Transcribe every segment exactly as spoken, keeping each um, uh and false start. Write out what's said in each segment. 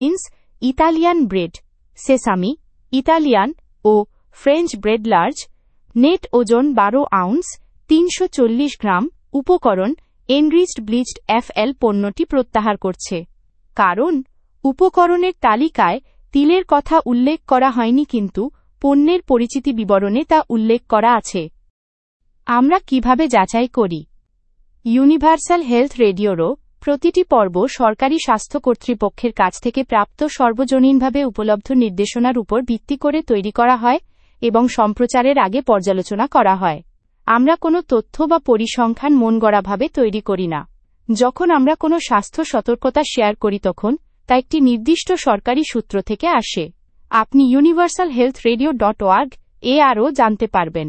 ইন্স Italian bread, sesame Italian ও French bread large, net ওজন বারো ounce তিনশো চল্লিশ গ্রাম। উপকরণ এনরিচড ব্লিচড এফএল পণ্যটি প্রত্যাহার করছে। কারণ উপকরণের তালিকায় তিলের কথা উল্লেখ করা হয়নি কিন্তু পণ্যের পরিচিতি বিবরণে তা উল্লেখ করা আছে। আমরা কিভাবে যাচাই করি? ইউনিভার্সাল হেলথ রেডিওরও প্রতিটি পর্ব সরকারি স্বাস্থ্য কর্তৃপক্ষের কাছ থেকে প্রাপ্ত সর্বজনীনভাবে উপলব্ধ নির্দেশনার উপর ভিত্তি করে তৈরি করা হয় এবং সম্প্রচারের আগে পর্যালোচনা করা হয়। আমরা কোনো তথ্য বা পরিসংখ্যান মনগড়াভাবে তৈরি করি না। যখন আমরা কোনো স্বাস্থ্য সতর্কতা শেয়ার করি তখন তা একটি নির্দিষ্ট সরকারি সূত্র থেকে আসে। আপনি universal health radio dot org এ আরও জানতে পারবেন।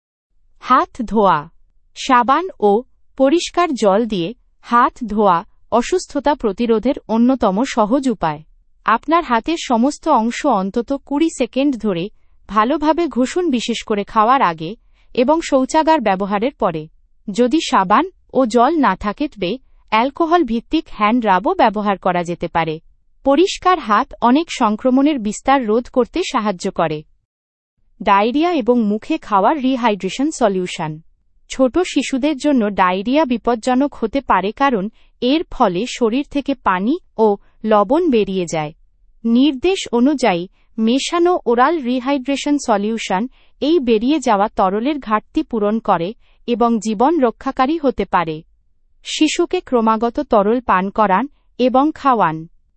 হাত ধোয়া। সাবান ও পরিষ্কার জল দিয়ে হাত ধোয়া অসুস্থতা প্রতিরোধের অন্যতম সহজ উপায়। আপনার হাতের সমস্ত অংশ অন্তত কুড়ি সেকেন্ড ধরে ভালোভাবে ঘষুন, বিশেষ করে খাওয়ার আগে এবং শৌচাগার ব্যবহারের পরে। যদি সাবান ও জল না থাকে তবে অ্যালকোহল ভিত্তিক হ্যান্ড রাবও ব্যবহার করা যেতে পারে। পরিষ্কার হাত অনেক সংক্রমণের বিস্তার রোধ করতে সাহায্য করে। ডায়রিয়া এবং মুখে খাওয়ার রিহাইড্রেশন সলিউশন। ছোট শিশুদের জন্য ডায়রিয়া বিপজ্জনক হতে পারে কারণ এর ফলে শরীর থেকে পানি ও লবণ বেরিয়ে যায়। নির্দেশ অনুযায়ী মেশানো ওরাল রিহাইড্রেশন সলিউশন এই বেরিয়ে যাওয়া তরলের ঘাটতি পূরণ করে এবং জীবন রক্ষাকারী হতে পারে। শিশুকে ক্রমাগত তরল পান করান এবং খাওয়ান।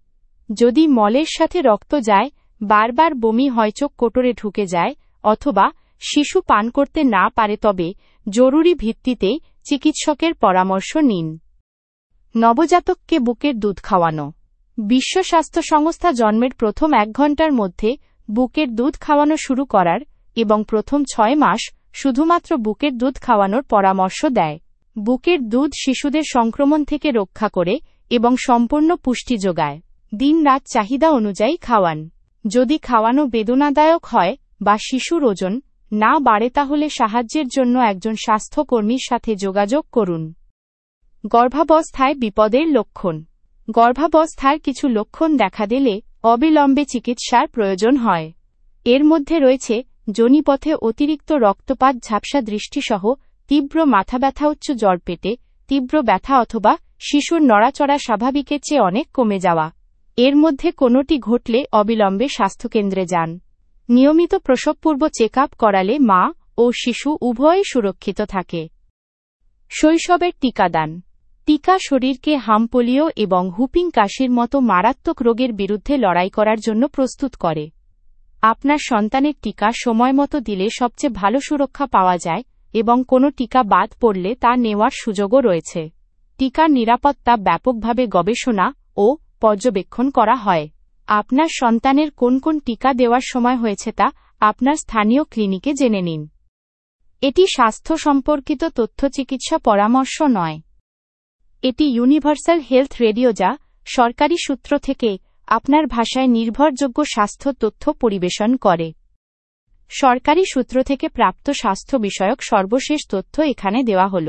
যদি মলের সাথে রক্ত যায়, বারবার বমি হয়, চোখ কোটরে ঢুকে যায় অথবা শিশু পান করতে না পারে তবে জরুরি ভিত্তিতে চিকিৎসকের পরামর্শ নিন। নবজাতককে বুকের দুধ খাওয়ানো। বিশ্ব স্বাস্থ্য সংস্থা জন্মের প্রথম এক ঘন্টার মধ্যে বুকের দুধ খাওয়ানো শুরু করার এবং প্রথম ছয় মাস শুধুমাত্র বুকের দুধ খাওয়ানোর পরামর্শ দেয়। বুকের দুধ শিশুদের সংক্রমণ থেকে রক্ষা করে এবং সম্পূর্ণ পুষ্টি যোগায়। দিন-রাত চাহিদা অনুযায়ী খাওয়ান। যদি খাওয়ানো বেদনাদায়ক হয় বা শিশুর ওজন না বাড়ে তাহলে সাহায্যের জন্য একজন স্বাস্থ্যকর্মীর সাথে যোগাযোগ করুন। গর্ভাবস্থায় বিপদের লক্ষণ। গর্ভাবস্থার কিছু লক্ষণ দেখা দিলে অবিলম্বে চিকিৎসার প্রয়োজন হয়। এর মধ্যে রয়েছে যোনিপথে অতিরিক্ত রক্তপাত, ঝাপসা দৃষ্টিসহ তীব্র মাথাব্যথা, উচ্চ জ্বর, পেটে তীব্র ব্যথা অথবা শিশুর নড়াচড়া স্বাভাবিকের চেয়ে অনেক কমে যাওয়া। এর মধ্যে কোনোটি ঘটলে অবিলম্বে স্বাস্থ্যকেন্দ্রে যান। নিয়মিত প্রসবপূর্ব চেকআপ করালে মা ও শিশু উভয়ই সুরক্ষিত থাকে। শৈশবের টিকাদান। টিকা শরীরকে হাম পোলিও এবং হুপিং কাশির মতো মারাত্মক রোগের বিরুদ্ধে লড়াই করার জন্য প্রস্তুত করে। আপনার সন্তানের টিকা সময়মতো দিলে সবচেয়ে ভালো সুরক্ষা পাওয়া যায় এবং কোনো টিকা বাদ পড়লে তা নেওয়ার সুযোগও রয়েছে। টিকার নিরাপত্তা ব্যাপকভাবে গবেষণা ও পর্যবেক্ষণ করা হয়। আপনার সন্তানের কোন কোন টিকা দেওয়ার সময় হয়েছে তা আপনার স্থানীয় ক্লিনিকে জেনে নিন। এটি স্বাস্থ্য সম্পর্কিত তথ্য, চিকিৎসা পরামর্শ নয়। এটি ইউনিভার্সাল হেলথ রেডিও যা সরকারি সূত্র থেকে আপনার ভাষায় নির্ভরযোগ্য স্বাস্থ্য তথ্য পরিবেশন করে। সরকারি সূত্র থেকে প্রাপ্ত স্বাস্থ্য বিষয়ক সর্বশেষ তথ্য এখানে দেওয়া হল।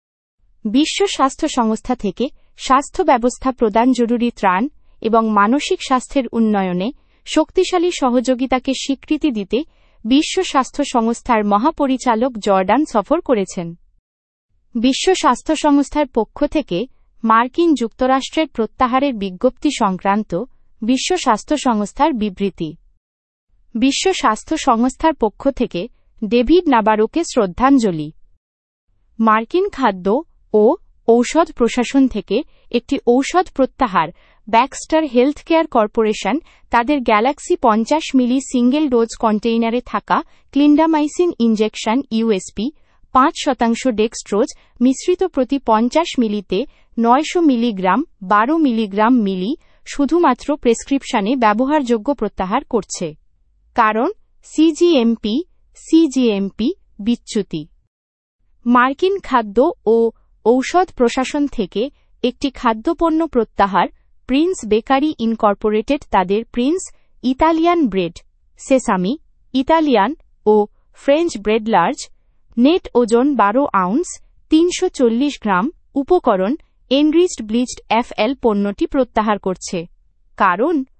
বিশ্ব স্বাস্থ্য সংস্থা থেকে স্বাস্থ্য ব্যবস্থা প্রদান, জরুরি ত্রাণ এবং মানসিক স্বাস্থ্যের উন্নয়নে শক্তিশালী সহযোগিতাকে স্বীকৃতি দিতে বিশ্ব স্বাস্থ্য সংস্থার মহাপরিচালক জর্ডান সফর করেছেন। বিশ্ব স্বাস্থ্য সংস্থার পক্ষ থেকে মার্কিন যুক্তরাষ্ট্রের প্রত্যাহারের বিজ্ঞপ্তি সংক্রান্ত বিশ্ব স্বাস্থ্য সংস্থার বিবৃতি। বিশ্ব স্বাস্থ্য সংস্থার পক্ষ থেকে ডেভিড নাবারোকে শ্রদ্ধাঞ্জলি। মার্কিন খাদ্য ও ঔষধ প্রশাসন থেকে একটি ঔষধ প্রত্যাহার। ব্যাক্সটার হেলথকেয়ার কর্পোরেশন তাদের গ্যালাক্সি পঞ্চাশ মিলি সিঙ্গেল ডোজ কন্টেইনারে থাকা ক্লিন্ডামাইসিন ইনজেকশন ইউএসপি পাঁচ শতাংশ ডেক্সট্রোজ মিশ্রিত প্রতি পঞ্চাশ মিলিতে নয়শো মিলিগ্রাম বারো মিলিগ্রাম মিলি শুধুমাত্র প্রেসক্রিপশনে ব্যবহারযোগ্য প্রত্যাহার করছে। কারণ সিজিএমপি সিজিএমপি বিচ্যুতি। মার্কিন খাদ্য ও ঔষধ প্রশাসন থেকে একটি খাদ্যপণ্য প্রত্যাহার। প্রিন্স বেকারি ইনকর্পোরেটেড তাদের Prince Italian bread, sesame Italian ও ফ্রেঞ্চ ব্রেড লার্জ, নেট ওজন বারো আউন্স তিনশো চল্লিশ গ্রাম। উপকরণ এনরিচড ব্লিচড এফএল পণ্যটি প্রত্যাহার করছে। কারণ